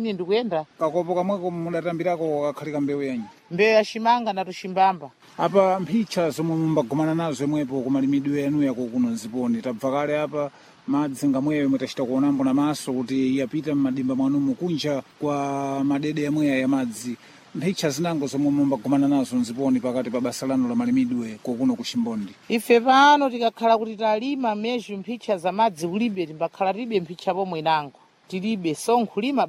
ine ndikuyenda. Kakopo kamweko mudatambirako kakhalika mbewu yanyi? Mbewu ya chimanga na tuchimbamba. Apa mphicha zomwe mumbagumana nazo yomwepo kumalimidwe yanu yako kuno nziponi. Tabva kale apa madzi ngamweyo mwetachita kuonambo na maso kuti yapita m'madimba mwanumu kunja kwa madede yamweya ya madzi. Mphicha zinango zomwe mumbagumana nazo nziponi pakati pa basa lanu la malimidwe kokuno ku Chimbondi. Ife pano tikakhala kuti talima meju mphicha za madzi kulibe timbakhala tibe mphicha pomwe inango. Tilibe so nkhulima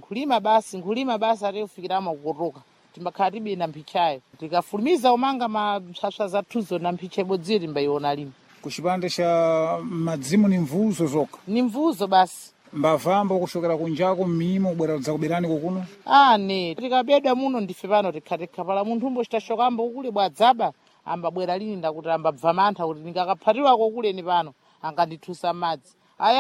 basi ate kufikiramo kukotoka. Timbakhala tibe na mphichayo. Tikafulumiza umanga mapsapsa zathuzo na mphicha ibodziyo timbayiona lini. Kuchipande cha madzimu ni mvuzo zoka? Ni mvuzo basi. Mbavambo kushokera kunjako mmimo kubwera kuberani kokuno? Ne tikabedwa muno ndife pano tikhatikha pala munthu umbo chitashokambo kukule bwadzaba ambabwera lini ndakuti ambabva mantha kuti ndingakaphatiwa kokule ni pano angandithusa madzi.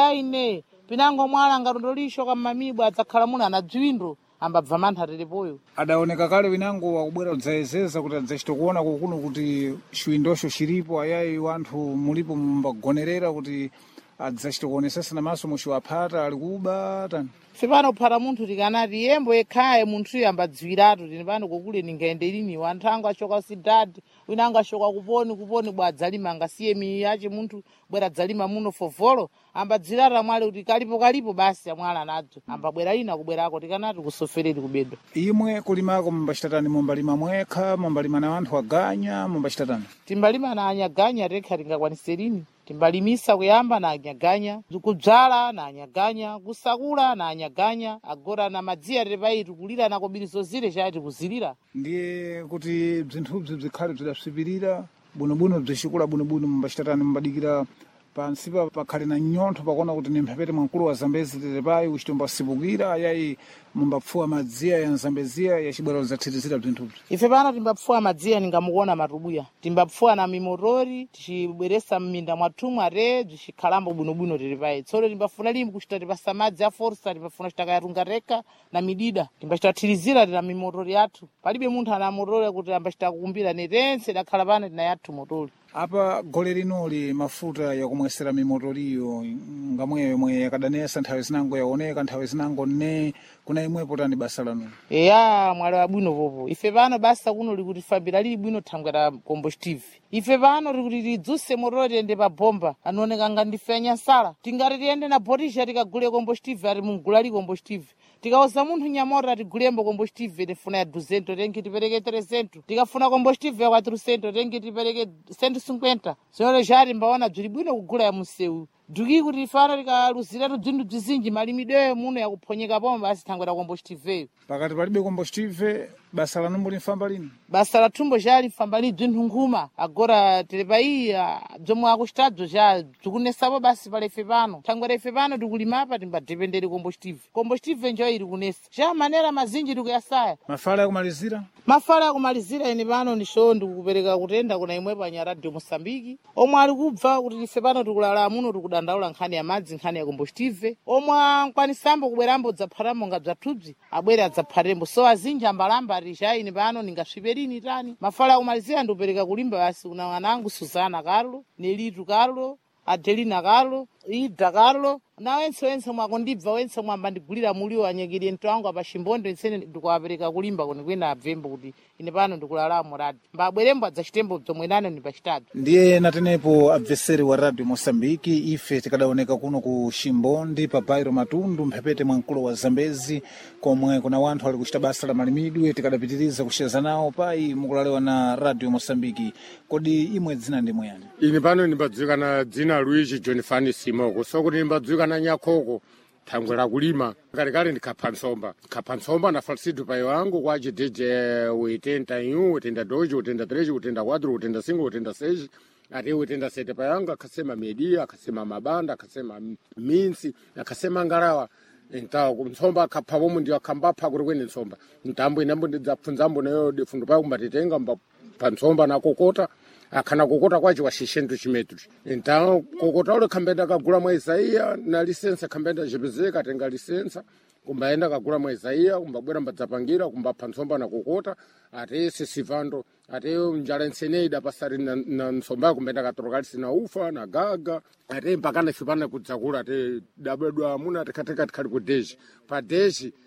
Ine pinango mwala ngatondolishoko mmamibwa adzakhala muno anadziwindo ambabva mantha tilipoyo. Adaoneka kale winango wakubwera kudzayezeza kuti adzachita kuona kokuno kuti chiwindosho chilipo ayayi wanthu mulipo mumbagonerera kuti adzachita kuonesesa na maso muchiwaphata ali kuba tani? Sipano kuphata munthu tikanati yembo yekhaye munthuyo ambadziwiratu tini pano kokule ningaende lini wanthu angu achoka sidadi winango achoka kuponi bwa adzalima angasiye miyi yace munthu bwera adzalima muno fovolo ambadziwiratu amwale kuti kalipo basi amwala nadzo ambabwera lina kubwerako tikanati kusofereri kubedwa. Imwe kulimako mumbachitatani? Mumbalima mwekha, mumbalima na wanthu aganya, mumbachitatani? Timbalima na anyaganya rekha tingakwanise lini. Timbalimisa kuyamba na anyaganya, kudzala na anyaganya, kusakula na anyaganya, agora na madziya tepai tikulira na kobirizo zile chati kuzilira. Ndiye kuti bzinthuzi bzikhale bzidaswipirira bwinobwino bzixikula bwinobwino mumbachitatani mumbadikira pansipa pakhale na nyontho pakuona kuti ni mphepete mwankulu wa Zambezi tetepai uchitomba sipukira ayayi mumbapfuwa madziya ya Nzambeziya yachibwera zathirizira bzinthuzi. Ife pano timbapfuwa madziya ningamukuona matubuya. Timbapfuwa na mimotori tichibweresa mminda mwathumu ate bzixikhalambo bwinobwino tetepai. Tsono timbafuna limi kuchita tipasa madzi a forsa timbafuna chitakayatunga reka na midida. Timbachita na mimotori yathu. Palibe munthu ana motori kuti ambachita kukumbira netense dakhala pano tina yathu motori. Apa gole linoli mafuta yakumwesera mimotoriyo ngamweyo yomwe yakadanesa nthawi zinango yaoneka nthawi zinango kuna imwepo tani basa lanu? Mwale wa bwino popo. Ife pano basa kuno likuti fabira lili bwino thangwera combustive. Ife pano likuti lidzuse motori ende pa bomba anooneka ngandife anyasala. Tingati tiende na botisha tikagule combustive ati mungulali combustive. Tikauza munthu nyamora tigulembo combustive tifuna ya 200 tengi tipereke 300. Tikafuna combustive ya 400 tengi tipereke 150. Zone jari mbaona bzili bwino kugula ya museu. Duki kuti fana likaluziratu bzinthu bzizinji malimidwe muno yakuphonyeka pomwe basi thangwera combustive. Pakati palibe combustive basa lanumbo limfamba lini? Basa la thumbo jali famba lini bzinthu nkhuma. Agora telepai bzomwe akuchitadzo ja bzikunesapo basi pala ife pano. Thangwera ife pano tikulimapa timbadependere combustive. Combustive njo ili kunesa. Ja manera mazinji tikuyasaya. Mafala yakumalizira? Mafala yakumalizira ine pano nisho ndikupereka kutenda kuna imwepo anya Radio Mosambiki. Omwe ali kubva kuti ife pano tikulala muno tikudandaula nkhani ya madzi nkhani ya combustive. Omwe nkwanisambo kubwerambo dzapharamo nga bzathuzi abwere adzapharembo. So azinji ambalamba risha ine pano ningasviperini tani. Mafala yakumalizira ndikupereka kulimba basi kuna wanangu Suzana Carlo, Nelitu Carlo, Adelina Carlo, Ida Carlo. Na wense mwakondibva wense mwamba ndigulira mulio anyekire mtu wangu apa Chimbondo ensene ndikuwapereka kulimba kuni kwina abvembo kuti ine pano ndikulalamo radio. Mbabwerembo adzachitembo bzomwe nane ndipachitatu. Ndiye natenepo abveseri wa Radio Mosambiki ife tikadaoneka kuno ku Chimbondi pa Bairo Matundu mphepete mwankulu wa Zambezi komwe kuna wanthu ali kuchita basa la malimidwe tikadapitiriza kucheza nawo pai mukulalewa na Radio Mosambiki. Kodi imwe dzina ndimwe yani? Ine pano nimbadziwika na dzina Luigi John Fani Simoko. So kuti nimbadziwika na Nyakoko thangwera kulima kale ndikapha nsomba na falsido pai wangu kwa jeje 81 82 83 84 85 86 ati 87 pai wangu akasema media akasema mabanda akasema minsi akasema ngarawa ntawo nsomba akapha bomu ndio akambapha kuri kwene nsomba ntambo inambo ndidzapfunzambo nayo difundo pai kumbatitenga mba nsomba na kokota akana kokota kwachi washishendu chimetru então kokota ule kambenda kagula mwa Isaia na lisensa kambenda jebezeka tenga lisensa kumbaenda kagula mwa Isaia kumbabwera mbadzapangira kumbapha nsomba na kokota ate sisivando ate njala nseneida pasari na nsomba kumbenda katorokalisi na ufa na gaga ate mpakana fipana kudzakula ate dabedwa amuna ate katika tikali kudeji pa deji